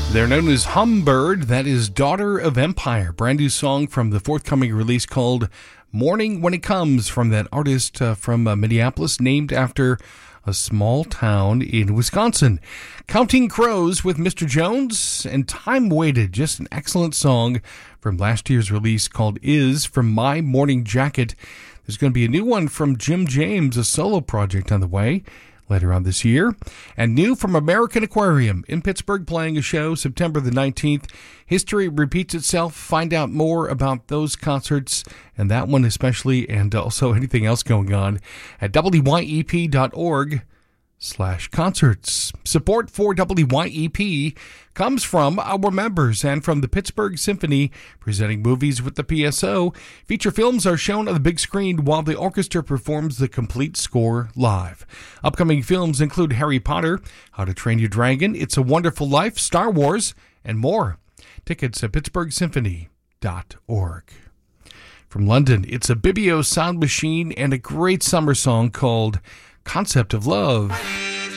They're known as Humbird. That is Daughter of Empire. Brand new song from the forthcoming release called Morning When It Comes from that artist from Minneapolis, named after a small town in Wisconsin. Counting Crows with Mr. Jones and Time Waited. Just an excellent song from last year's release called Is from My Morning Jacket. There's going to be a new one from Jim James, a solo project on the way later on this year. And new from American Aquarium in Pittsburgh, playing a show September the 19th. History repeats itself. Find out more about those concerts and that one especially, and also anything else going on at wyep.org/concerts. Support for WYEP comes from our members and from the Pittsburgh Symphony, presenting movies with the PSO. Feature films are shown on the big screen while the orchestra performs the complete score live. Upcoming films include Harry Potter, How to Train Your Dragon, It's a Wonderful Life, Star Wars, and more. Tickets at pittsburghsymphony.org. From London, it's a Bibio Sound Machine and a great summer song called Concept of Love.